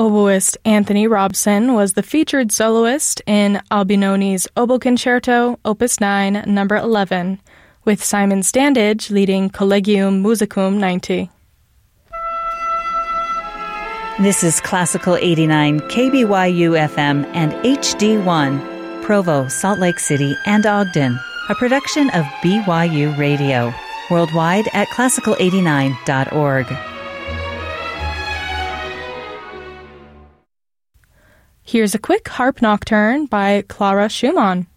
Oboist Anthony Robson was the featured soloist in Albinoni's Oboe Concerto, Opus 9, number 11, with Simon Standage leading Collegium Musicum 90. This is Classical 89, KBYU FM and HD1, Provo, Salt Lake City, and Ogden, a production of BYU Radio, worldwide at classical89.org. Here's a quick harp nocturne by Clara Schumann.